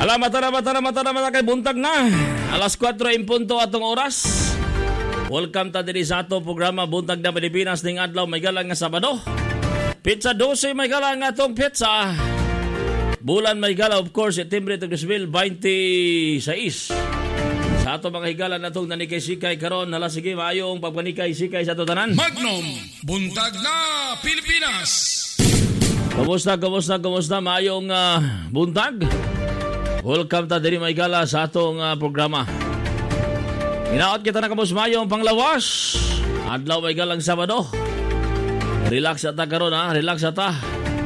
Mata kay buntag na. Alas 4 in punto atong oras. Welcome ta diri sa ato programa Buntag na Pilipinas ning adlaw may galang nga Sabado. Pizza 12 may galang nga atong pizza. Bulan may gala of course September 2026. Sa ato mga higala natong nanikay-sikay karon hala sige maayong pagpanikay-sikay sa ato tanan. Magnum Buntag na Pilipinas. Kumusta maayong buntag? Welcome ta diri may gala sa atong programa. Hinaot kita na kamos mayong panglawas. Adlaw may galang Sabado. Relax ata karon ha, relax ata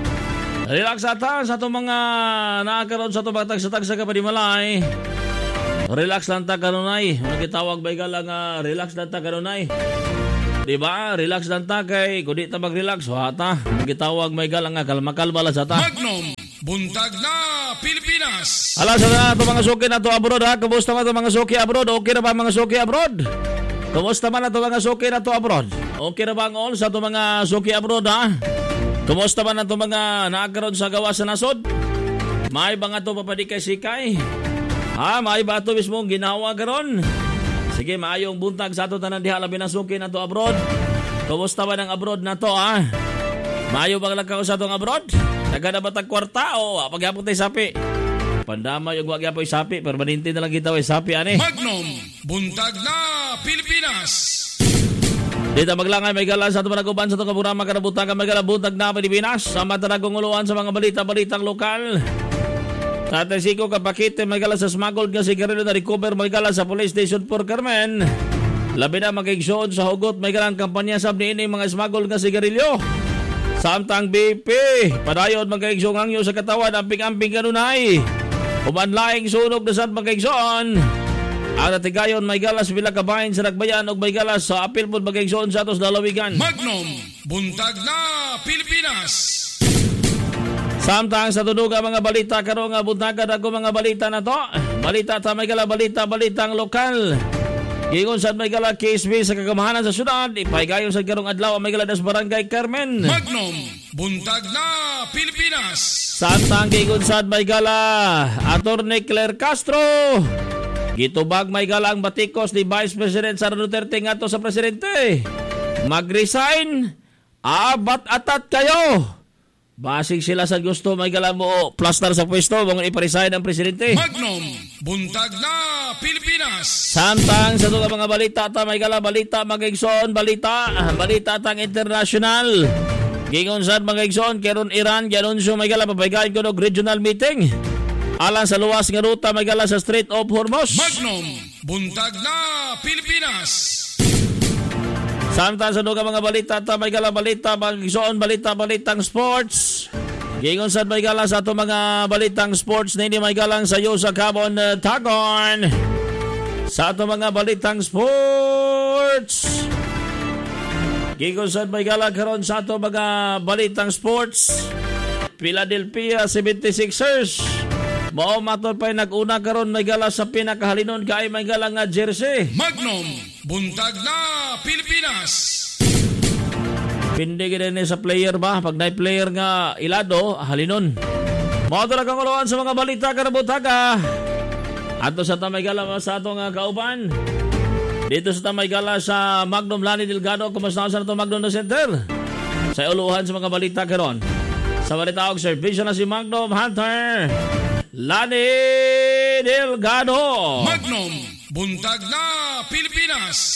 sa atong mga naakaroon sa atong tagsa ka panimalay. Relax lang ta karon ay. Ano gitawag may galang relax lang ta karon ay. Diba? Relax lang ta kay kundi ta mag-relax wata. Ano gitawag may galang kalma-kalma lang sa ta. Magnum Buntag na Pilipinas. Ala sa ato mga suki na to abroad ha. Kumusta man ato mga suki abroad? Okay na ba mga suki abroad? Kumusta man ato mga suki na to abroad? Okay na ba ang all sa ato mga suki abroad ha? Kumusta man ato mga naakaroon sa gawa sa nasod? May ba nga to papadikay-sikay? Ha? May ba ito mismo ginawa karon? Sige, maayong buntag sa ato tanan diha labi na suki na to abroad. Kumusta man ang abroad na to ha? Maayo bang lakaw sa atong abroad? Nagkanabatag kwarta o pagyapon tayo sapi. Pandama yung wagyapon yung sapi. Permanente na lang kita yung sapi ani. Magnum Buntag na Pilipinas. Dito maglangay may gala sa itong managuban sa itong kaburama kanabutagan may gala Buntag na Pilipinas. Sama tanagong uluan sa mga balita-balitang lokal. Tatay Siko kapakite may gala sa smuggled nga sigarilyo na recover may gala sa police station for Carmen. Labi na magigsoon sa hugot may galang kampanya sa abniin mga smuggled nga sigarilyo. Samtang BP, padayon magkaigsoong hangyo sa katawan, amping-amping kanunay. Umanlaing sunog na saan magkaigsoon. Ang natigayon may galas bila kabahin sa nagbayan o may galas sa apil po magkaigsoon sa atos dalawigan. Magnum Buntag na Pilipinas. Samtang sa tunuga mga balita karon nga buntagan ako mga balita na to. Balita ta may gala balitang lokal. Gingon sa may gala KSB sa kagamahanan sa syudad, ipaigayon sa karong adlaw may gala das Barangay Carmen. Magnum Buntag na Pilipinas. Samtang gingon sa may gala Attorney Claire Castro. Gitubag may gala ang batikos ni Vice President Sara Duterte ngadto sa presidente. Mag-resign, abat atat kayo. Basig sila sa gusto may gala mo plaster sa pwesto mong iparesign ang presidente. Magnum Buntag na Pilipinas. Samtang sa mga balita ta may gala balita magigsoon balita tang international. Gingon sad magigsoon karon Iran gianunsyo may gala pabaygayon kuno regional meeting. Alang sa luwas nga ruta may gala sa Strait of Hormuz. Magnum Buntag na Pilipinas. Samtang sa mga balita ta may gala balita magigsoon balitang sports. Gingon sad may gala sa ato mga balitang sports na hindi may galang sa iyo sa Cabon Tagon. Sa ato mga balitang sports. Gingon sad may gala karon sa ato mga balitang sports. Philadelphia 76ers. Mao maton pay nag-una karon may gala sa pinakahalinon kay may gala nga jersey. Magnum Buntag na Pilipinas. Pindi gid ni sa player ba pag nay player nga ilado halinon. Mao ra kang uluan sa mga balita karabutaga. Ato sa tamay gala sa ato nga kauban. Dito sa tamay gala sa Magnum Lani Delgado kumusta sa ato Magnum Center. Sa uluhan sa mga balita karon. Sa balita og servisyo na si Magnum Hunter Lani Delgado. Magnum Buntag na Pilipinas.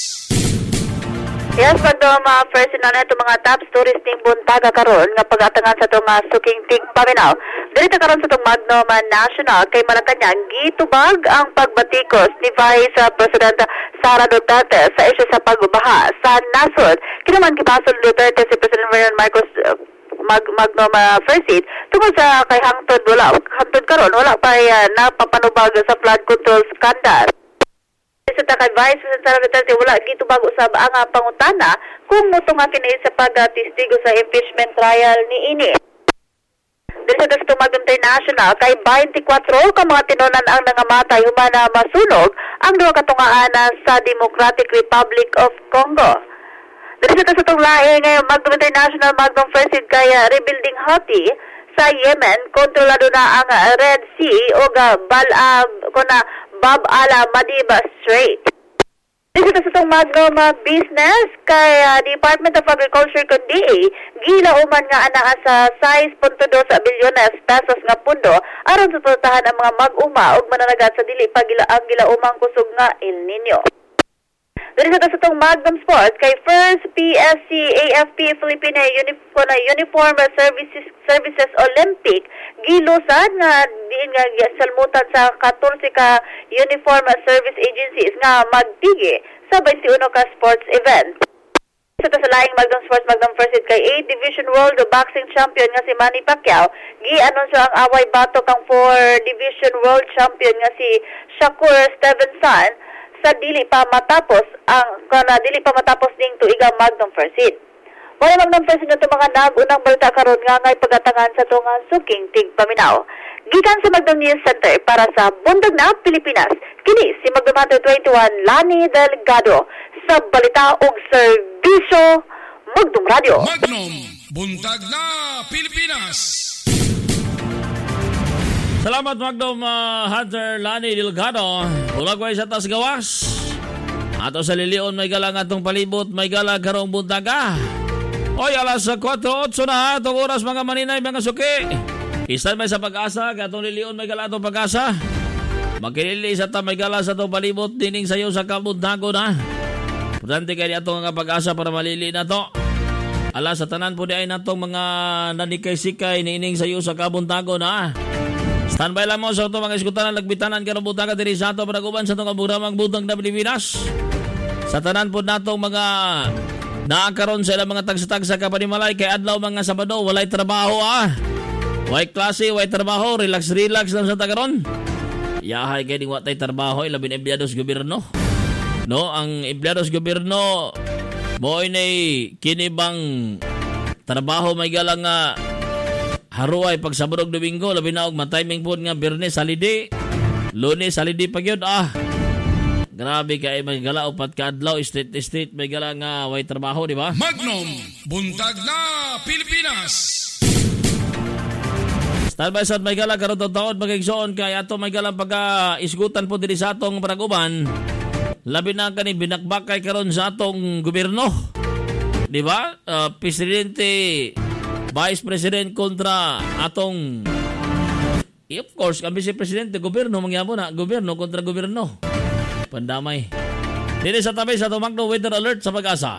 Yes, Magnum, first na ito mga top stories ning buntaga karon nga pag-atangan sa itong suking tig paminaw. Dito karon sa itong Magnum National kay Malacanang gitubag ang pagbatikos ni Vice President Sara Duterte sa isyu sa pagbaha sa nasod. Kinaman gipasol Duterte si President Ferdinand Marcos Magnum first aid tungkol sa kay hangtod karon wala pa napapanubag sa flood control scandal. Sa kay Vice President Sara Duterte wala gitubag usab ang pangutana kung muto nga kini sa pagtistigo sa impeachment trial ni ini. Dito sa Magnum International kay 24 ka mga tinunan ang nangamatay human na masunog ang duha ka tungaan sa Democratic Republic of Congo. Dito sa laing Magnum International Magnum First Aid kay rebuilding Hati sa Yemen, kontrolado na ang Red Sea o Bab al-Mandeb Strait. Dito sa itong Magnum Business kay Department of Agriculture kundi gilauman nga ana sa 6.2 bilyones pesos nga pundo aron suportahan ang mga mag-uma ug mananagat sa dili pa ang gilaumang kusog nga El Nino. Dito sa itong Magnum Sports kay First PSC AFP Philippine Uniform Services Olympic gilusad nga diin nga salmutan sa 14 ka uniform service agencies nga magtigi sa 21 ka sports event. Sa laing Magnum Sports Magnum First kay 8 Division World Boxing Champion nga si Manny Pacquiao gi-anunsyo ang away bato kang 4 Division World Champion nga si Shakur Stevenson sa dili pa matapos ning tuigang Magnum First. Wala Magnum First nga mga nagunang balita karon nga ngay pagatangan sa tunga suking tig paminaw. Gikan sa Magnum News Center para sa Buntag na Pilipinas. Kini si Magnum Hunter 21 Lani Delgado sa balita ug serbisyo Magnum Radio. Magnum Buntag na Pilipinas. Salamat Magnum Hunter Lani Delgado. Ulagway sa tas gawas. Ato sa Lilion may galang atong palibot, may galang karong buntaga. Oy, alas 4:08 na atong oras mga maninay, mga suki. Isan may sa pag-asa, katong Lilion may galang atong pag-asa. Magkinili sa ta may galang sa atong palibot, dining sayo sa kabuntago na. Pudante kayo atong nga pag-asa para malili na to. Alas sa tanan po di ay natong mga nanikay-sikay, niining sayo sa kabuntago na. Standby lang mo sa itong mga iskutanan, lagbitanan, karabutang ka diri sa ato panaguban sa itong kaburamang Buntag na Pilipinas. Sa tanan po natong mga naakaroon sa ilang mga tagsa-tagsa kapanimalay kay adlaw mga Sabado, walay trabaho Way klase, way trabaho, relax lang sa tagaron. Yahay kay di watay trabaho, ilabing emplyados gobyerno. No, ang emplyados gobyerno mo inay kinibang trabaho may galang nga haruay pag Sabado Domingo, labi na og matiming po nga Biyernes salidi, Lunes salidi pa gyud Grabe kay may gala upat ka adlaw state may gala nga way trabaho, di ba? Magnum Buntag na Pilipinas. Standby sa may gala karon taon magigsoon kay ato may gala pagka-isgutan po diri sa atong Paraguban. Labi na kani binakbakay karon sa atong gobyerno. Di ba? Presidente, Vice President kontra atong of course, ang Vice Presidente, gobyerno, mangyabo na, gobyerno kontra gobyerno. Pandamay. Dili sa tabi sa Magno Weather Alert sa Pag-asa.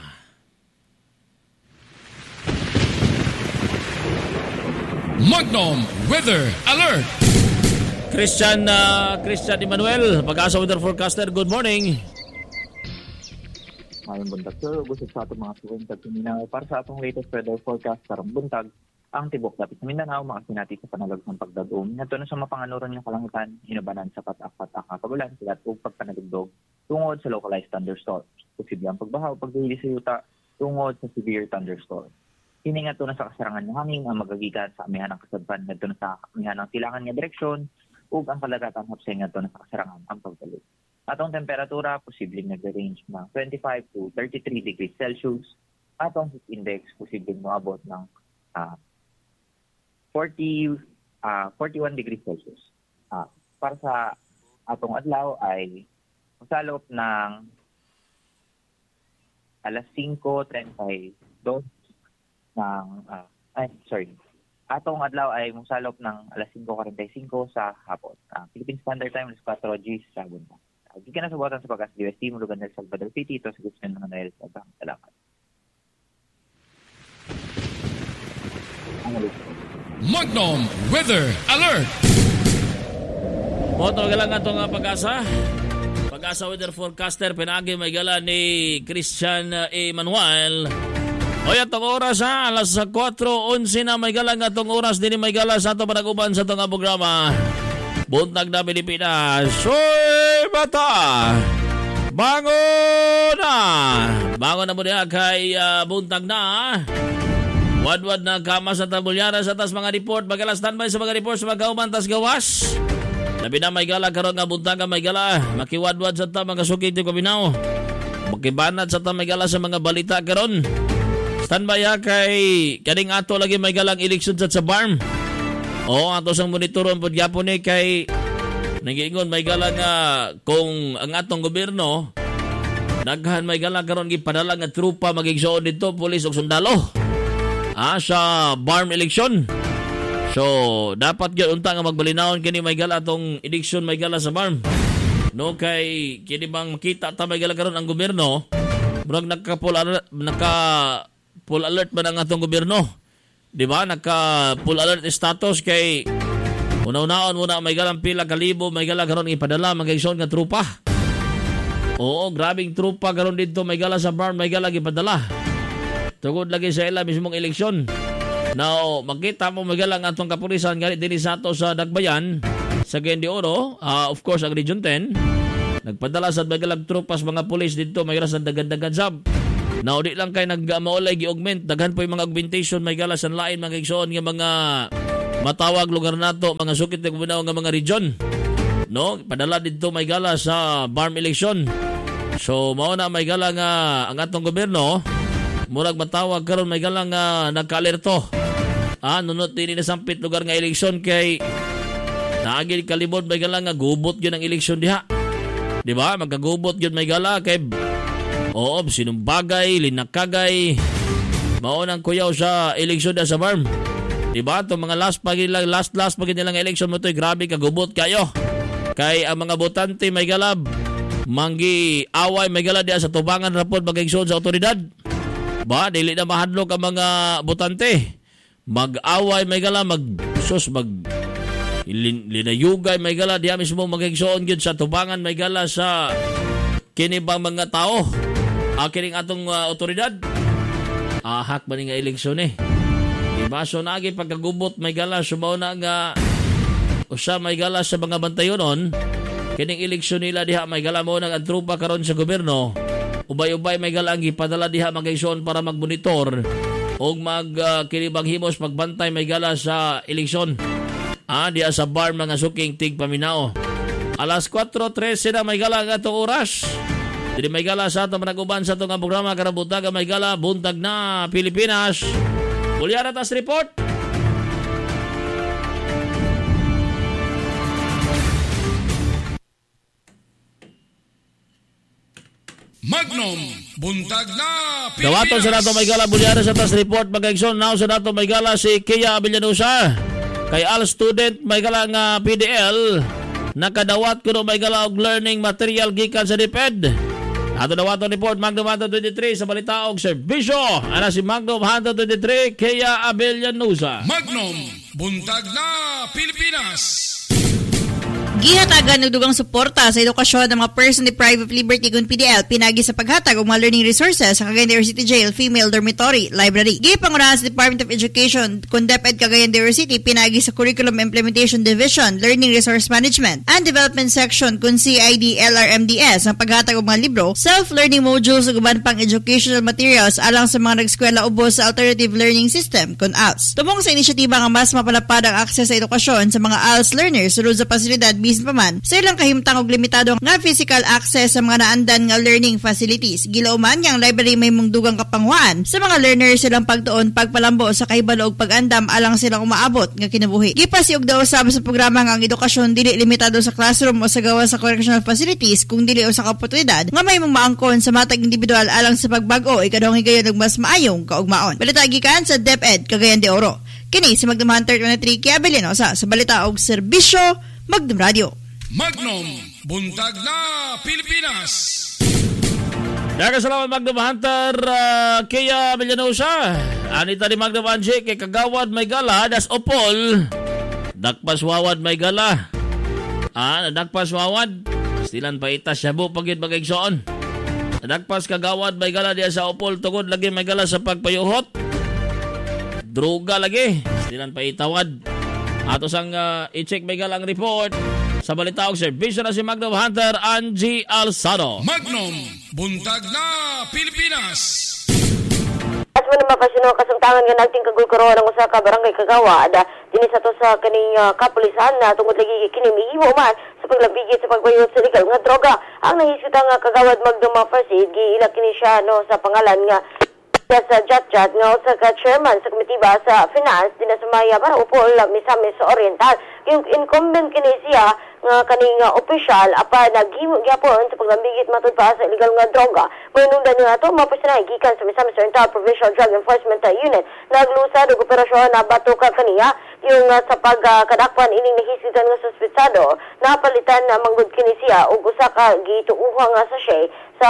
Magnum Weather Alert. Christian Emmanuel, Pag-asa Weather Forecaster, good morning. Ngayong buntag, sir, gusto sa atong mga buntag Mindanao para sa atong latest weather forecast karong buntag. Ang tibok dapit sa Mindanao, makasinati sa panalag ng pagdadum. Nato na sa mapanganuron ng kalangitan, inubanan sa patak-patak nga pagulan, sigat o pagpanagugdog, tungod sa localized thunderstorms. Posible ang pagbahaw, pagdahili sa yuta, tungod sa severe thunderstorms. Kini nga to na sa kasarangan ng hangin ang magagikan sa amihan ng kasadpan, nato na sa amihan ng silangan nga direksyon, ug ang kalagatan hapsay nga to na sa kasarangan ang pagbalik. Atong temperatura, posibleng nag-range ng 25 to 33 degrees Celsius. Atong heat index, posibleng moabot ng 41 degrees Celsius. Para sa atong adlaw ay masalop ng alas 5:32 ng atong adlaw ay masalop ng alas 5:45 sa hapon. Philippine Standard Time alas 4 G sa buntag. Gikan na sa buwatan sa Pag-asa DOST, Mulugan del Salvador City, ito sa Guzman ng Noel sa Bang. Salamat. Magnum Weather Alert. Moto galang atong Pag-asa. Pag-asa Weather Forecaster, pinagi may gala ni Christian Emmanuel. Oy, atong oras alas 4:11 na may galang atong oras din may gala sa atong panaguban sa atong programa. Buntag na Pilipinas. Soy bata! Bangon na! Bangon na mo niya kay buntag na. Wadwad na kama sa tabulyara sa tas mga report. Magala standby sa mga report sa mga kauman tas gawas. Labi na may gala karon nga buntag may gala. Makiwadwad sa ta mga sukit yung kabinaw. Makibanat sa ta may gala sa mga balita karon. Standby kay kaning ato lagi may galang eleksyon sa barm. O ato sang monitoron pod gyapon ni kay nagiingon may gala nga kung ang atong gobyerno daghan may gala karon gipadala nga trupa magigsuon dito pulis ug sundalo sa barm election. So dapat gyud unta nga magbalinawon kini may gala atong election may gala sa barm. No kay kini bang makita ta may gala karon ang gobyerno murag naka full alert ba ang atong gobyerno. Di ba? Naka full alert status kay una-unaon muna may galang pila kalibo may galang karon ipadala magigsuon nga trupa. Oo, grabing trupa karon dito may gala sa barn may galang ipadala. Tugod lagi sa ila mismong eleksyon. Now, makita mo may galang atong kapulisan galit din sa ato sa Dagbayan sa Guindy Oro, of course ang Region 10. Nagpadala sa may galang trupas mga pulis dito may galang sa dagan-dagan sab. Now, di lang kay nag-maulay gi-augment. Daghan po yung mga augmentation may galas ang lain mga igsoon nga mga matawag lugar nato, mga sukit na guminaw nga mga region. No? Padala dito may galas sa barm election. So, mao na may gala nga ang atong gobyerno, murag matawag karon may gala nga nagka-alerto. Nunot din sampit lugar nga eleksyon kay naagil kalibod may gala nga gubot yun ang eleksyon diha. Di ba? Magkagubot yun may gala kay sinumbagay, linakagay, maunang kuyaw sa eleksyon na sa farm. Diba? Itong mga last pag nilang eleksyon mo ito, grabe kagubot kayo. Kay ang mga botante may galab, manggi away may galab diya sa tubangan rapod mag-eleksyon sa otoridad. Ba, dili na mahadlok ang mga botante. Mag-away may galab, linayugay may galab diya mismo mag-eleksyon yun sa tubangan may galab sa kinibang mga tao. Kining atong otoridad. Hak ba ni nga eleksyon eh. Diba? So nagi pagkagubot may gala sumaw na nga usa may gala sa mga bantayonon. Kining eleksyon nila diha may gala mo nang trupa karon sa gobyerno. Ubay-ubay may gala ang gipadala diha mag-eleksyon para magmonitor o kinibang himos pagbantay may gala sa eleksyon. Diha sa bar mga suking tig paminao. Alas 4:13 na may gala nga itong oras. Dili may gala sa ato managuban sa itong programa Karabutaga may gala buntag na Pilipinas. Bulyara tas report. Magnum buntag na Pilipinas. Dawaton sa nato may gala bulyara sa tas report mag-action now sa nato may gala si Kia Villanusa. Kay all student may gala nga PDL nakadawat kuno may gala og learning material gikan sa DepEd. Ato dawaton report Magnum 123 sa balita og serbisyo. Ana si Magnum 123 Kia Villanusa. Magnum buntag na Pilipinas. Gihatagan ng dugang suporta sa edukasyon ng mga person deprived of liberty kung PDL pinagi sa paghatag ng mga learning resources sa Cagayan de Oro City Jail Female Dormitory Library. Gipangurahan sa Department of Education kung DepEd Cagayan de Oro City pinagi sa Curriculum Implementation Division Learning Resource Management and Development Section kung CID LRMDS ang paghatag ng mga libro, self-learning modules ug uban pang educational materials alang sa mga nag-eskwela ubos sa Alternative Learning System kung ALS. Tumong sa inisyatiba nga mas mapalapad ang akses sa edukasyon sa mga ALS learners sulod sa pasilidad bisan pa man sa ilang kahimtang og limitado nga physical access sa mga naandan nga learning facilities. Gilauman nga ang library may mungdugang kapanguan sa mga learners silang pagtuon pagpalambo sa kahibalo og pag-andam alang silang umaabot nga kinabuhi. Gipasiog daw usab sa programa nga ang edukasyon dili limitado sa classroom o sa gawa sa correctional facilities kung dili usa ka oportunidad nga may maangkon sa matag individual alang sa pagbag-o ikadong higayon og mas maayong kaugmaon. Balita gikan sa DepEd Cagayan de Oro. Kini si Magnum Hunter 23 Kia Villanusa sa balita og serbisyo Magnum Radio. Magnum buntag na Pilipinas. Daghang salamat Magnum Hunter Kia Villanusa. Anita ni Magnum Angie kay kagawad may gala das opol. Dakpas wawad may gala. Dakpas wawad. Stilan pa itas shabu pagid magigsoon. Dakpas kagawad may gala diya sa opol tungod lagi may gala sa pagpayuhot. Droga lagi. Stilan pa itawad. Ato sang i-check may galang report sa balita og serbisyo na si Magnum Hunter Angie Alzado. Magnum buntag na Pilipinas. As mo na mapasino kasamtangan nga nagting kagulkaro ng usa ka barangay Kagawa dinis ato sa kaning kapulisan na tungod lagi kini mihimo man sa paglabigit sa pagbayot sa legal nga droga. Ang nahisita nga kagawad Magnum Farsid giila kini siya no sa pangalan nga sa Jatjat nga usa ka chairman sa komitiba sa finance dinasumaya para upol Misamis Oriental. Yung incumbent kini siya nga kaning opisyal apa naghimo gyapon sa paglambigit matud pa sa illegal nga droga. Mayinungdan nga ato mapasinay gikan sa Misamis Oriental Provincial Drug Enforcement Unit. Naglusad og operasyon na batuka kaniya yung sa pagkadakpan ining nahisitan nga suspetsado napalitan na manggod kini siya og usa ka gituuha nga sachet sa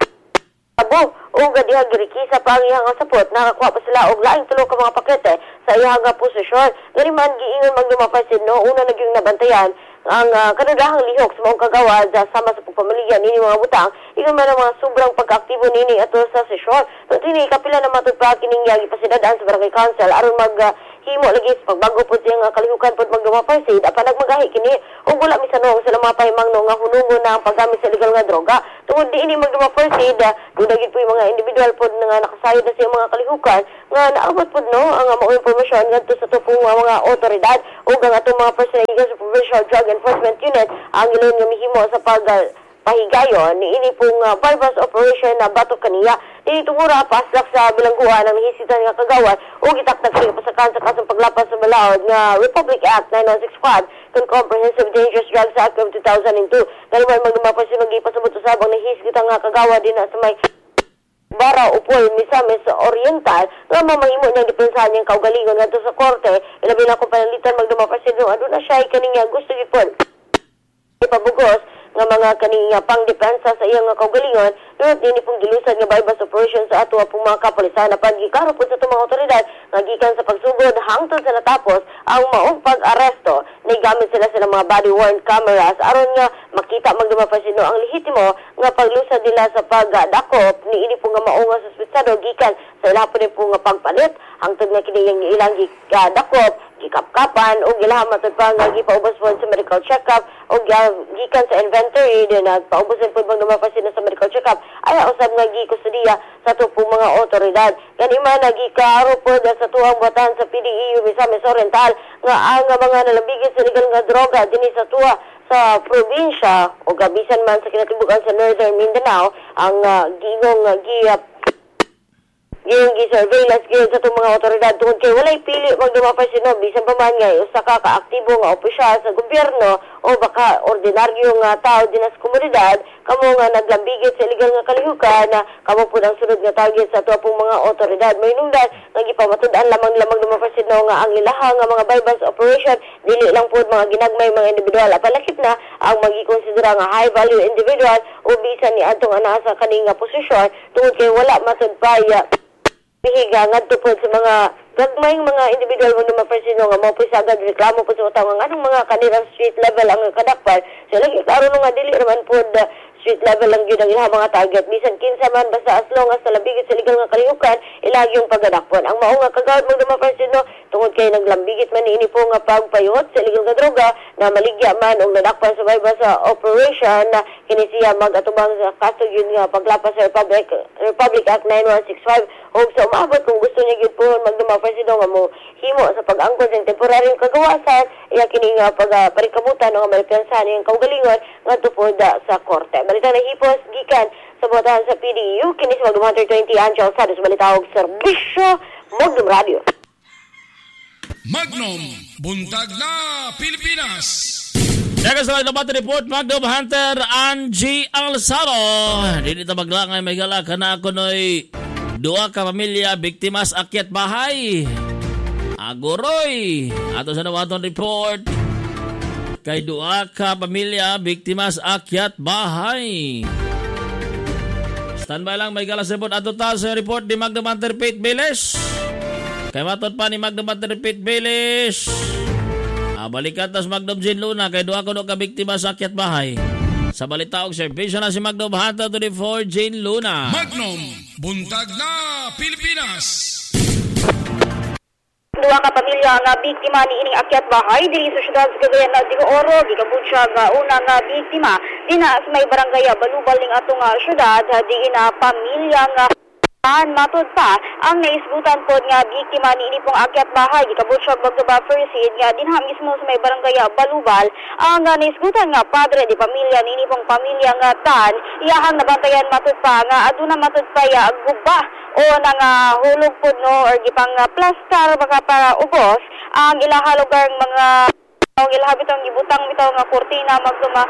Abo, o gadiha giriki sa pangihang sapot, nakakuha pa sila og laing tulo ka mga pakete sa iyang posisyon. Gani man giingon magdumapasin no, una naging nabantayan ang kanudahang lihok sa mga kagawad sama sa pagpamilya nini mga butang, ingon man ang mga sobrang pagkaaktibo nini ato sa sesyon. Tini kapila na matudpa kining yagi pasidadaan sa Barangay Council aron himo lagi sa pagbago po siyang kalihukan po magdumapasid apan nagmagahi kini ug wala misanong sila mga pahimang no nga hunungon na ang paggamit sa illegal nga droga. Tungod di ini magdumapasid, dudagit po yung mga individual po nga nakasayod na sa mga kalihukan nga naabot po no ang mga impormasyon ngadto sa tupong mga otoridad ug ang atong mga personal sa Provincial Drug Enforcement Unit ang ilon nga mihimo sa pahigayon ni ini pong bypass operation na batok kaniya. Dito mura paslak sa bilangguan ng hisitan nga kagawad o gitaktak siya pasakan sa kasong paglapas sa balaod nga Republic Act 9165 kung Comprehensive Dangerous Drugs Act of 2002. Dalaman magdumapas yung nag-ipasabot usabang na hisitan nga kagawad din sa may Bara upol Misamis Oriental nga mamahimo niyang depensahan niyang kaugalingon ngadto sa korte. Ilabi na kung panalitan magdumapasin no aduna siya kaniya gusto gipon ipabugos nga mga kaniya pangdepensa sa iyang kaugalingon dunot nini pong gilusad nga bypass operation sa ato pong mga kapulisan na pagikaro po sa mga otoridad nga gikan sa pagsugod hangtod sa natapos ang maong pag-aresto na gamit sila sa mga body worn cameras aron nga makita magdumapasin no ang lehitimo nga paglusad nila sa pagdakop ni ini po nga maong nga suspetsado gikan sa ilahapon ni po nga pagpalit hangtod nga kini yang ilang gidakop gikapkapan o gilahamatod pa nga gipaubos po sa medical check-up o gikan sa inventory din nagpaubosan po bang dumapasin sa medical check-up ay usab nga gikustudiya sa tupong mga otoridad. Ganima nagikaro po sa tuwang batan sa PDEU Misamis Oriental nga ang mga nalambigit sa legal nga droga dinhi sa tuwa sa probinsya o gabisan man sa kinatibukan sa Northern Mindanao ang gingong yung gi-surveillance gyud sa itong mga otoridad tungod kay walay pili magdumapasin no bisan pa man nga usa ka kaaktibo nga opisyal sa gobyerno o baka ordinaryo nga tao din sa komunidad kamo nga naglambigit sa illegal nga kalihukan na kamo po ang sunod nga target sa ato pong mga otoridad. May nungdan nga gipamatud-an lamang dumapasin no nga ang ilaha nga mga bypass operation dili lang po mga ginagmay mga individual apalakip na ang magikonsidera nga high value individual o bisan ni adtong ana sa kaning posisyon tungod kay wala matud pa pihiga ngadto po sa mga gagmay mga individual mo dumapasin nga mo po sagad reklamo po sa utang nga anong mga kanilang street level ang kadakpan so lagi klaro nga dili naman po street level lang yun ang ilang mga target bisan kinsa man basta as long as nalambigit sa legal nga kalihukan ilagi yung pagdakpon ang mao nga kagawad mo dumapasin no tungod kay naglambigit man ini po nga pagpayot sa legal nga droga na maligya man og nadakpan sa bypass operation na kini siya magatubang sa kaso yun nga paglapas sa Republic Act 9165 og sa umabot kung gusto niya gyud po magdumapasin nga mo himo sa pag-angkon sa temporaryong kagawasan iya kini nga pagparikabutan nga malipensahan yung kaugalingon nga tupod sa korte. Balita na hipos gikan sa botahan sa PDEU kini sa Magdum 120 Angel Sados balitawog serbisyo Magdum Radio. Magnum Buntag na Pilipinas. Dagas sa nabat report Magdum Hunter Angie Alzaro. Dili ta maglangay may gala kana kunoy duha ka pamilya biktimas akyat bahay. Agoroy. Ato sa nawaton report kay duha ka pamilya biktimas akyat bahay. Standby lang may galas report ato ta sa report ni Magdum Hunter Pete Beles. Kay matot pa ni Magdum Hunter Pete Beles. Balikan tas Magdum Jean Luna kay duha ka biktima sa akyat bahay. Sa balita og serbisyo na si Magdum Hunter 24 Jean Luna. Magnum Buntag na Pilipinas. Duha ka pamilya nga biktima ni ining akyat bahay diri sa syudad sa Cagayan de Oro gikabud siya nga una nga biktima dina sa may barangay Balubal ning atong syudad diin na pamilya nga matud pa ang naisgutan pod nga biktima ni ini pong akyat bahay gikabud siya Bagdoba First Aid nga dinha mismo sa may barangay Balubal ang naisgutan nga padre di pamilya ni ini pong pamilya nga tan iyahang nabantayan matud pa nga aduna matud pa ya guba o nang hulog po no or gipang plaster baka para ubos ang ilaha lugar mga ilaha bitong gibutang bitaw nga kurtina magduma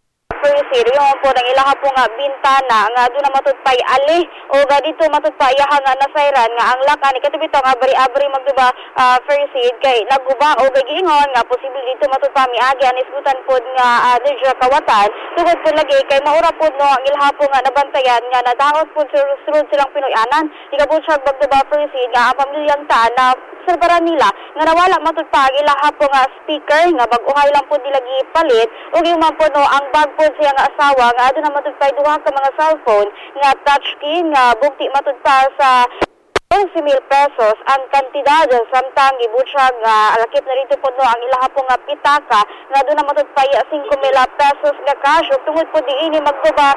first yung po nang ilaha po nga bintana nga doon na matudpay ali o ga dito matudpay yaha nga nasayran nga ang laka ni katubi nga abri magduba first aid kay naguba o gagiingon nga posible dito matudpa miagi ang isgutan po nga Deja Kawatan tugod po lagi kay maura po no ang ilaha po nga nabantayan nga nadaot po sulod silang Pinoyanan ikabot siya magduba first aid nga ang pamilyang ta na serbaran nila nga nawala matudpa ang ilaha po nga speaker nga bag-uhay lang po dilagi palit ug yung man po no ang bag po siya nga asawa nga adto na matudpay duha ka mga cellphone nga touchscreen nga bugti matudpa sa 11,000 pesos ang kantidad samtang gibutsyag nga alakip na rito po no ang ilaha po nga pitaka nga doon na matudpay 5,000 pesos nga cash ug tungod po diini magduba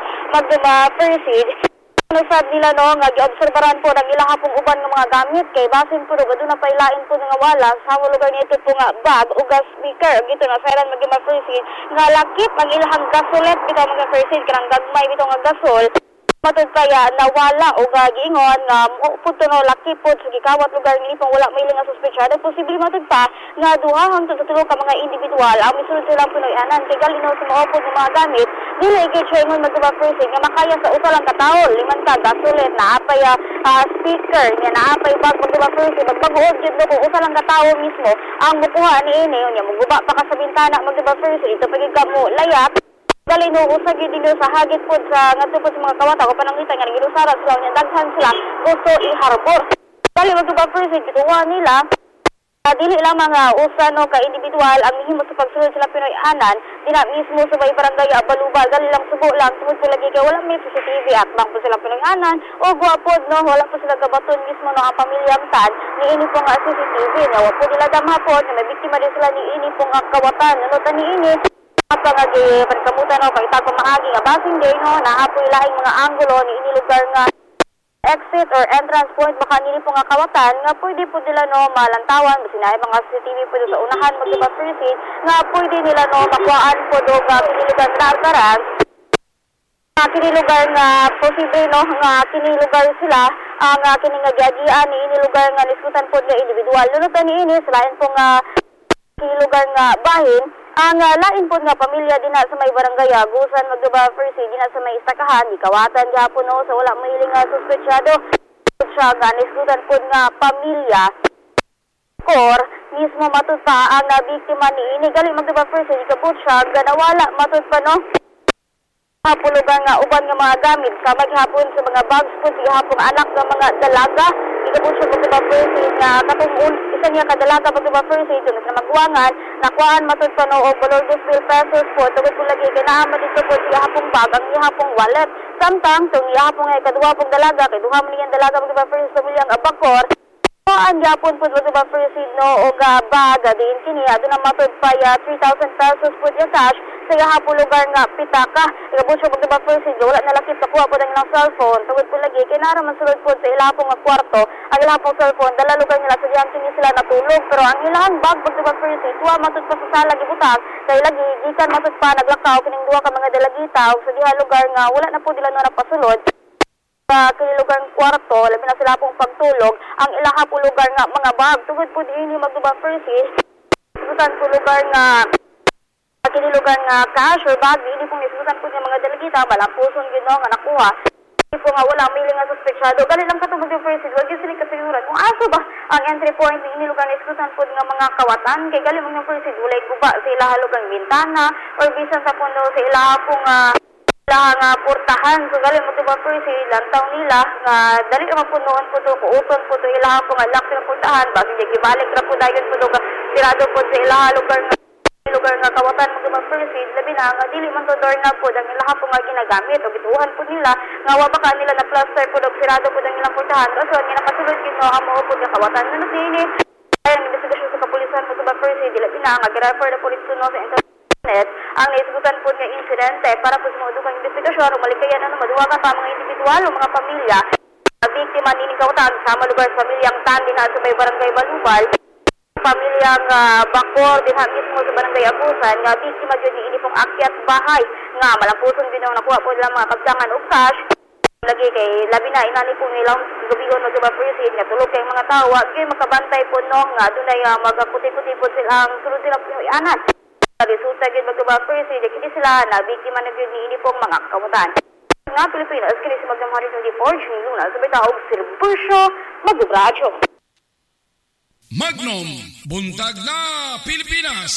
first aid sad nila no nga giobserbaran po ng ilaha pong uban ng mga gamit kay basin po doon na pailain po nga wala sa lugar nito po nga bag o gas speaker gito na sayran magima first aid nga lakip ang ilahang gasolet bitaw mga first aid kanang gagmay bitaw nga gasol matud kaya nawala o gagingon nga puto no lakip po sa gikawat lugar ni pang wala may nga suspetsado posible matud pa nga duha hangtod sa tulo ka mga individual ang misulod silang Pinoyanan kay galinaw sa mga upod ng mga gamit dili gid siya ingon magduba first aid nga makaya sa usa lang ka tawo liman ka gasolet naapay speaker nga naapay bag magduba first aid magbaguod jud no kung usa lang ka tawo mismo ang mukuha niini unya muguba pa ka sa bintana magduba first aid ito pagid ka mo layap dali no usag yun din sa hagit po sa ngadto po sa mga kawata ko panangita nga nagirusara sila nya daghan sila gusto i-harbor dali magduba first aid gituwa nila dili lamang usa no ka individual ang mihimo sa pagsulod sila Pinoyanan dina mismo sa bay barangay Abalubal dali lang subo lang tungod po lagi kay wala may CCTV akbang po sila Pinoyanan o guwapod no wala po sila gabaton mismo no ang pamilyang tan niini po nga CCTV nga wa po nila damhapon nga may biktima din sila niini po nga kawatan no taniini pangagi pankamutan no kay tako maagi nga basing day no naapoy laing mga anggulo ni ini lugar nga exit or entrance point baka nili po nga kawatan nga pwede po nila no malantawan basinay mga CCTV po sa unahan magdiba first aid nga pwede nila no makuhaan po do nga kinilugar na algaran kinilugar nga posible no nga kinilugar sila ang kiningagiagian ni ini lugar nga niskutan po nga individual lunutan ni ini selain po nga kinilugar nga bahin ang lain po nga pamilya din sa may barangay Agusan magduba first aid din sa may istakahan ikawatan gapon no sa wala mahiling nga suspetsado siya nga nisgutan po nga pamilya kor mismo matud pa ang biktima ni ini gali magduba first aid ikabot siya nga nawala matud pa no hapulugan nga uban nga mga gamit sa maghapon sa mga bags po hapong anak nga mga dalaga ikabot siya magduba first aid nga katong isa niya kadalaga magduba first aid na magwangan nakuhaan matud pa no o balor 2,000 pesos po tugod po lagi kinaama dito po siya hapong bag ang hapong wallet samtang tong hapong kaduha pong dalaga kay duha man niyang dalaga magduba first aid sa milyang abakor ang yapon po magduba first aid no o bag din kini adto na matud pa 3,000 pesos po yung cash sa hapong lugar nga pitaka ikabot siya magduba first aid wala nalakip nakuha po ng cellphone tugod po lagi kay nara man sulod po sa ilahapong nga kwarto ang ilahapong cellphone dala lugar nila sa diyan kini sila natulog pero ang ilang bag magduba first aid tuwa matud pa sa sala gibutang kay lagi gikan matud pa naglakaw kining duha ka mga dalagita ug sa diha lugar nga wala na po dila no napasulod kinilugar ng kwarto, labi na sila pong pagtulog, ang ilaha po lugar nga mga bag. Tugod po din magduba first aid, isutan po lugar nga kinilugar nga cash or bag, hindi pong isutan po ng mga dalagita, malampuson yun no, nga nakuha. Hindi po nga wala may nga suspetsado. Gali lang ka magduba first aid, wag yun sila kasiguran. Kung aso ba ang entry point ng inilugar na isutan po ng mga kawatan, kay gali magduba first aid, walay guba sa ilaha lugar bintana, or bisan sa puno sa ilaha pong nga portahan so gali mo diba first aid lantaw nila nga dali ra punuan po to kuuton po to ilaha po nga lock na portahan bakit di gibalik ra po dayon po to sirado po sa ilaha lugar nga kawatan mo diba first aid labi na nga dili man to door na po ang ilaha po nga ginagamit o bituhan po nila nga wa baka nila na plaster po dog sirado po ang ilang portahan kaso nga nakasulod gino ang mo po nga kawatan na nagdini ay ang investigasyon sa kapulisan mo diba first aid labi na nga gi-refer na po dito no sa ang naisgutan po nga insidente para po sa mga dukang investigasyon o malikayan na maduwa ka pa mga individual o mga pamilya biktima ni Kawatan sa lugar sa pamilyang Tandi na sa may barangay Balubal pamilyang Bacor din mismo sa barangay Agusan nga biktima dyan ni ini pong akyat bahay nga malampuson din ang nakuha po nila mga kagsangan o cash Lagi kay labi na inani po nilang gabigon magka-proceed nga tulog kay mga tawa gyud makabantay po nung nga dunay magaputi-puti po silang sulod sila po anas. Resulta gyud magka-proceed kini sila na biktima na gyud ni pong mga kamutan. Nga Pilipinas kini si Magnum 124 June Luna sa bitaog serbisyo magdubradyo. Magnum, buntag na Pilipinas.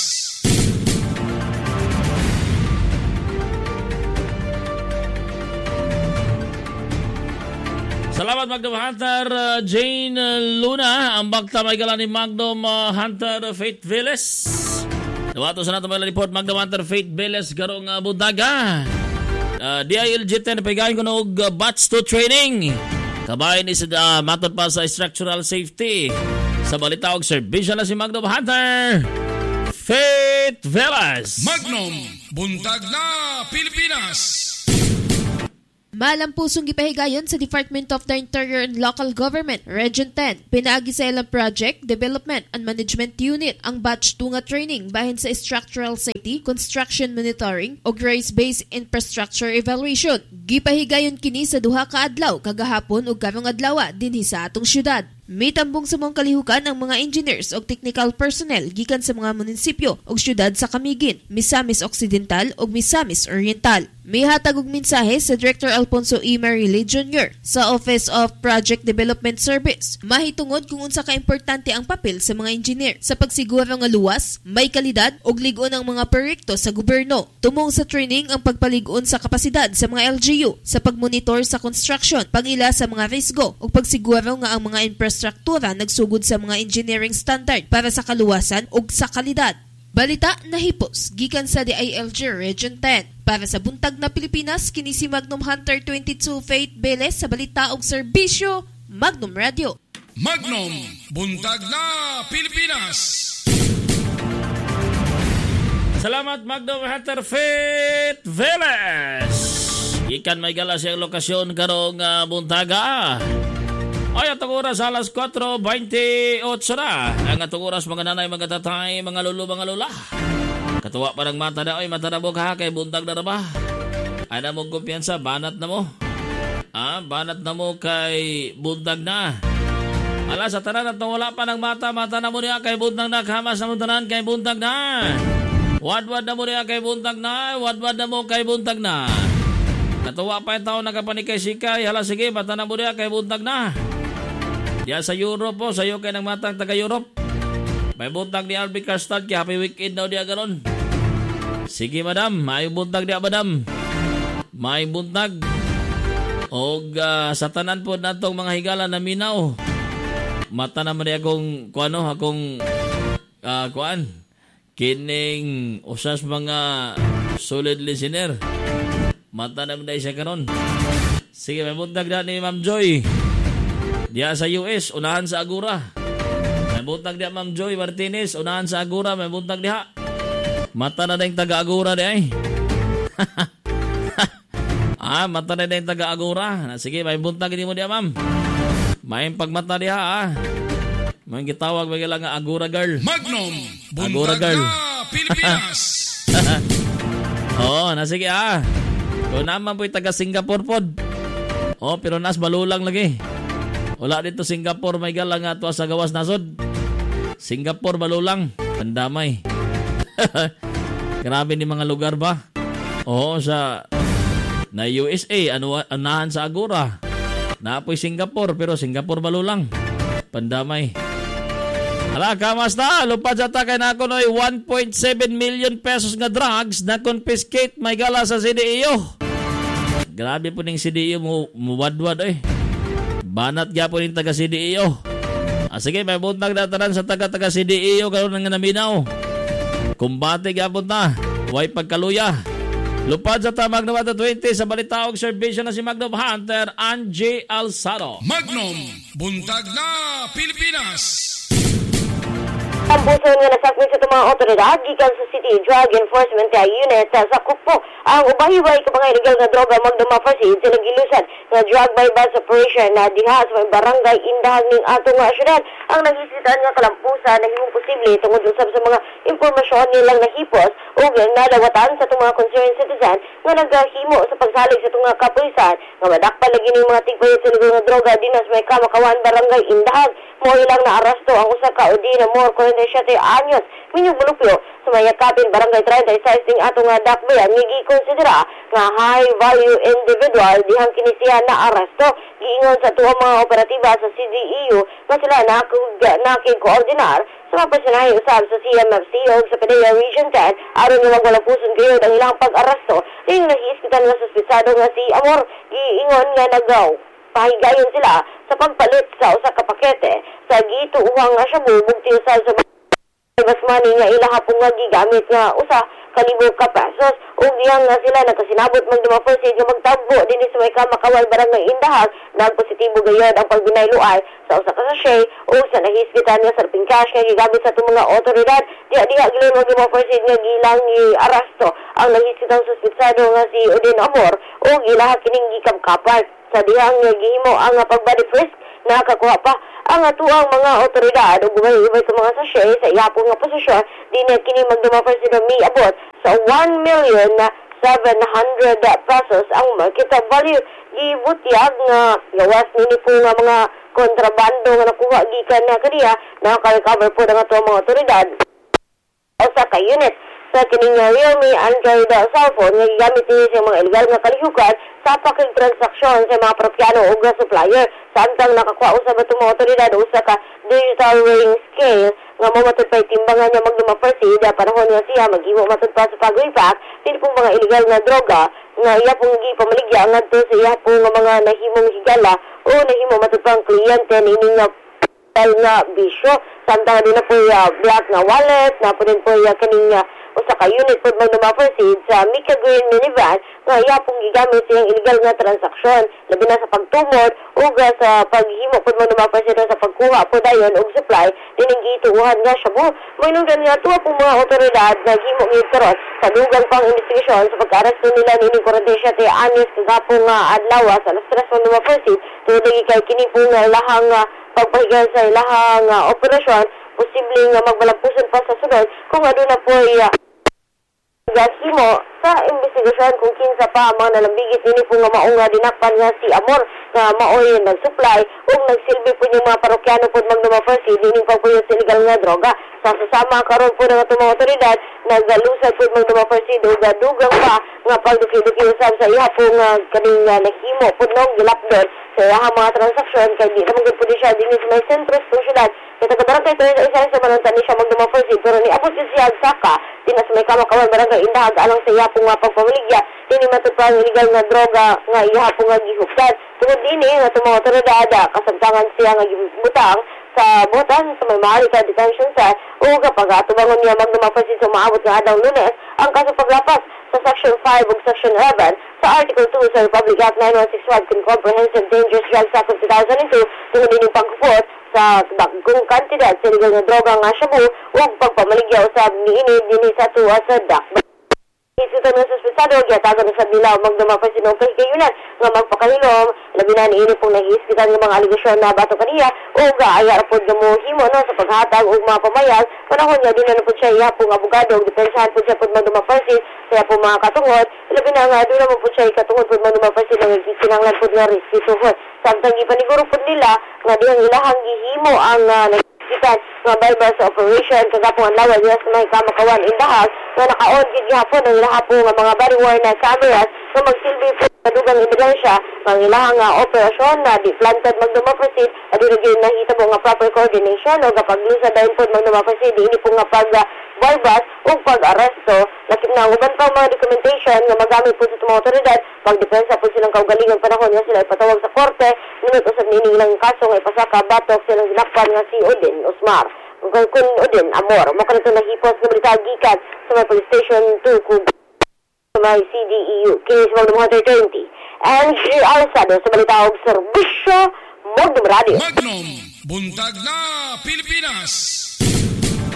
Salamat Magnum Hunter Jane Luna. Ang bagta may gala ni Magnum Hunter Faith Velez. Nawato sa nato may report Magnum Hunter Faith Velez garong buntaga. DILG 10 napigayin ko ng batch 2 training. Kabayan is matod pa sa structural safety. Sa balita og serbisyo na si Magnum Hunter Faith Velez. Magnum, buntag na Pilipinas. Malampusong gipahigayon sa Department of the Interior and Local Government, Region 10. Pinaagi sa ilang Project, Development and Management Unit ang batch 2 nga training bahin sa structural safety, construction monitoring o race-based infrastructure evaluation. Gipahigayon kini sa duha ka adlaw kagahapon ug karong adlaw dinhi sa atong syudad. May tambong sa mga kalihukan ang mga engineers o technical personnel gikan sa mga munisipyo o syudad sa Camiguin, Misamis Occidental o Misamis Oriental. May hatag og mensahe sa Director Alfonso E. Marile Jr. sa Office of Project Development Service. Mahitungod kung unsa ka importante ang papel sa mga engineer sa pagsiguro nga luwas, may kalidad ug lig-on ang mga proyekto sa gobyerno. Tumong sa training ang pagpalig-on sa kapasidad sa mga LGU sa pagmonitor sa construction, pangila sa mga risgo ug pagsiguro nga ang mga infrastruktura nagsugod sa mga engineering standard para sa kaluwasan ug sa kalidad. Balita na hipos gikan sa DILG Region 10. Para sa buntag na Pilipinas, kini si Magnum Hunter 22 Faith Velez sa balita og serbisyo Magnum Radio. Magnum, buntag na Pilipinas. Salamat Magnum Hunter Faith Velez. Ikan may gala siyang lokasyon karong buntaga. Ay, atong oras alas 4:28 na. Ang atong oras mga nanay, mga tatay, mga lolo, mga lola. Katuwa pa ng mata na, mata na mo ka, kay buntag na ba? Ay na mong kumpiyansa, banat na mo. Banat na mo kay buntag na. Ala, sa tanan at wala pa ng mata, mata na mo niya kay buntag na, kamas na mo tanan kay buntag na. Wadwad na mo niya kay buntag na, wadwad na mo kay buntag na. Katuwa pa yung tao nakapanikay-sikay, hala sige, mata na mo niya kay buntag na. Diyan sa Europe po, sayo kayo ng matang taga-Europe. May buntag ni Albi Karstad, kaya happy weekend daw diya ganon. Sige madam, may buntag diya madam. May buntag. O sa tanan po natong mga higala na minaw. Mata naman diya akong, kining usas mga solid listener. Mata naman diya siya ganon. Sige, may buntag diya ni Ma'am Joy. Diya sa US, unahan sa Agura. May buntag diya Ma'am Joy Martinez, unahan sa Agura, may buntag diya. Mata na yung taga-Agura diya mata na yung taga-Agura. Sige, may buntag din mo diya ma'am. May pagmata diya May gitawag may lang Agura girl. Magnum, Agura buntag girl. na Pilipinas. Sige Kung naman po'y taga-Singapore pod. Pero nas balulang lagi. Wala dito Singapore, may galang nga sa gawas nasod. Singapore, balulang. Pandamay. Grabe ni mga lugar ba? Sa na USA, anahan sa Agura. Naapoy Singapore, pero Singapore balulang. Pandamay. Hala, kamas na. Lupad sa takay na ako no'y 1.7 million pesos nga drugs na confiscate may gala sa CDEO. Grabe po ning CDEO muwadwad Banat gya po ning taga CDEO. Sige, may buntag na tanan sa taga CDEO karon nga naminaw. Kumbate gya po na. Way pagkaluya. Lupad sa tamag na 20 sa balita og serbisyo na si Magnum Hunter Angie Alzado. Magnum, buntag na Pilipinas. Tampuson nga nasakmit sa itong mga otoridad gikan sa City Drug Enforcement Unit sa Kukpo. Ang ubahiway ka mga illegal na droga magdumafasid sila gilusan nga drug bypass operation na diha sa may barangay Indahag ning atong nga syudad. Ang naghisitan nga kalampusan na himong posible tungod usab sa mga impormasyon nilang nahipos o nalawatan sa itong mga concerned citizen nga naghimo sa pagsalig sa itong mga kapulisan nga madakpan lagi ning mga tigpayat sa illegal na droga dinas may kamakawan barangay Indahag. Mo ilang na-arasto ang usa ka Odina Moore 47 anyos minyong bulupyo sa mayakapin barangay 36 ding atong nga dakbayan nga gikonsidera nga high value individual dihang kini siya na-arasto. Giingon sa tuwang mga operatiba sa CDEU nga sila nakikoordinar sa mga personahe usab sa CMFC o sa PDEA Region 10 aron nga magwalapuson kayo ang ilang pag-arasto ding nahiiskitan nga suspitsado nga si Amor. Giingon nga nagaw pahigayon sila sa pagpalit sa usa ka pakete sa gituuhang nga shabu bugti usab sa bas money nga ilahapon nga gigamit nga usa ka libo ka pesos ug diyang nga sila nagkasinabot magdumaproceed nga magtagbo dinhi sa may kamakawal barangay Indahag. Nagpositibo gayud ang pagbinayluay sa usa ka sachet o sa nahiskitan nga sarping cash nga gigamit sa itong mga otoridad. Diha gilay magdumaproceed nga gilang i-arasto ang nahiskitang suspitsado nga si Odin Amor o ilaha kining gikapkapan sa dihang gihimo ang pagbody frisk. Nakakuha pa ang atuang mga otoridad o gumay-ibay sa mga sachet sa ihapon nga posisyon din na kini magdumaproceed na miabot sa 1,700,000 pesos ang market value. Gibutyag nga gawas nini po nga mga kontrabando nga nakuha gikan na kaniya naka-recover po ng atuang mga otoridad o sa ka-unit sa kining Realme Android cellphone nga gigamit niya sa mga illegal nga kalihukan sa pakigtransaksyon sa mga propyano o supplier. Samtang nakakuha usab itong mga otoridad usa ka digital weighing scale nga mamatod pa timbangan niya magdumaproceed panahon nga siya maghimo matod pa sa pag-repack din pong mga illegal nga droga nga iya pong gipamaligya ngadto sa iya pong mga nahimong higala o nahimo matod pa ang kliyente nini nga bisyo. Samtang din na po black nga wallet na po din po kaning usa ka unit po magdumaproceed sa Mika Green minivan nga iya pong gigamit siyang illegal nga transaksyon labi na sa pagtumod o sa paghimo po magdumaproceed sa pagkuha po dayon og supply dining gituuhan nga shabu. Mainungdan nga tuwa pong mga otoridad na himo ngitron sa dugang pang investigasyon sa pagka-aresto nila ni 47 anyos kagapong adlaw sa alas 3 magdumaproceed tungod kay kini po nga ilahang pagpahigan sa ilahang operasyon posibleng magbalampuson pa sa sunod kung ano na po himo sa investigasyon kung kinsa pa ang mga nalambigit nini po nga maong dinakpan nga si Amor nga maoy nag-supply o nagsilbi po yung mga parokyano po magdumaproceed dining pagpuyos sa illegal nga droga. Sa susama karon po ng itong mga otoridad nagalusad po magdumaproceed o gadugang pa nga pagduki-duki usab sa iya po nga kaning nahimo po nung gilapdon sa iya mga transaksyon kay di naman po di siya din sa may sentro sa syudad. Kaya taga-barangay ito yung isa sa manuntan ni siya magdumaproceed pero ni abot siya saka din sa may kamakawan barangay Indahag alang sa iya po nga pagpamaligya dini matod pa ang illegal nga droga nga iya po nga gihukdan. Tungod dini nga itong mga otoridad kasamtangan siya nga gibutang sa butan sa may Maharlika Detention Cell o kapag atubangon niya magdumaproceed sa maabot nga adang Lunes ang kaso paglapas sa Section 5 ug Section 11 sa Article 2 sa Republic Act 9165 kung Comprehensive Dangerous Drugs Act of 2002 tungod din yung pagkupot sa dagkong kantidad sa illegal nga droga nga shabu o pagpamaligya usab niini dinhi sa tuwa sa dakba. Isutan nga suspitsado, giyatagan na sa nila magdumaproceed ng kahigayunan nga magpakahilom, labi na niini pong nahiiskitan ng mga aligasyon na bato kaniya o gaaya rapod nga mo himo sa paghatag o mga pamayag. Panahon niya, din na po siya ihapong abogado, depensahan po siya po magdumaproceed, kaya po mga katungod, labi na nga, doon naman po siya ikatungod po magdumaproceed ng kinanglan po nga risk isuhod. Samtang ipaniguro po nila, nga dihang ilahang gihimo ang nagsikitan nga bypass operation kagapong ang lawal niya sa may kamakawan Indahag nga naka-on gihapon ang ilahapon nga mga body-worn na cameras na magsilbi po sa dugang ebidensya ng ilahang operasyon na di-planted magdumaproceed at dinagin nakita po nga proper coordination o kapag-lusa dahil po magdumaproceed ini po nga pag-bypass o pag-aresto lakip na uban pa mga documentation nga magamit po sa mga otoridad pagdepensa po silang kaugalingang panahon nga sila ipatawag sa korte ngunit usab nini ilang kaso nga ipasaka batok silang ginakpan nga si Odin Osmar kung Odin Amor mo kanito nahipos nga balita gikan sa may police station 2 kung sa may CDEU kini sa mga 20 and Alsado sa balita og serbisyo Magnum Radio Magnum Buntag na Pilipinas.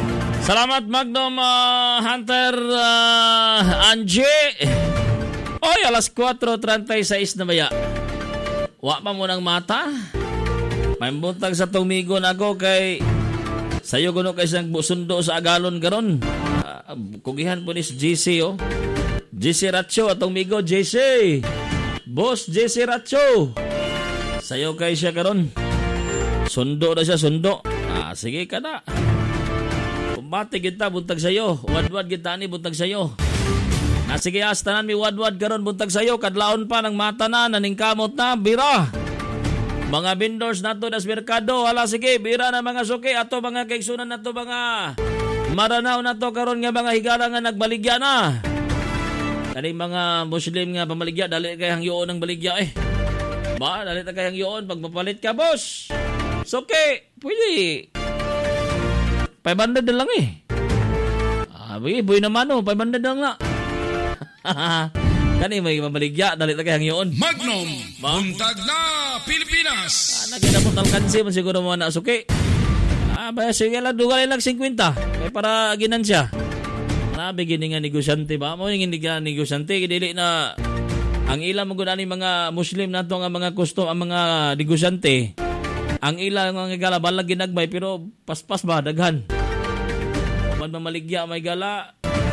Salamat Magnum Hunter Angie. Oy, alas 4:36 na baya. Wa pa mo ng mata. May buntag sa tumigo na ako kay sayo kuno kay isang sundo sa agalon karon. Kugihan po ni GC oh. GC Racho atong migo GC. Boss GC Racho. Sayo kay siya karon. Sundo na siya sundo. Sige ka na. Kumbati kita buntag sayo. Wadwad kita ni buntag sayo. Sige astanan mi wadwad karon buntag sayo. Kadlaon pa ng mata na naningkamot na bira. Mga vendors nato das merkado, hala sige, bira na mga suki, ato mga kaigsunan nato mga maranaw nato karon nga mga higala nga nagbaligya na. Kani mga Muslim nga pamaligya, dali kay hangyoon ang baligya eh. Ba, dali ta kay hangyoon pag mapalit ka, boss. Suki, pwede. 500 na lang eh. Boy naman oh, 500 na lang na. Kani may mamaligya, dali ta kay hangyoon. Magnum, buntag na Pilipinas. Naginabot alkansi man siguro mga nasuki. Baya sige lang, dugalay lang 50. Kaya para ginansya. Bigini nga negosyante ba? Mo hindi ka negosyante. Dili na ang ilang magunani mga Muslim na ito, ang mga custom, ang mga negosyante. Ang ilang mga gala, balang ginagbay, pero paspas ba, daghan. Man mamaligya, may gala.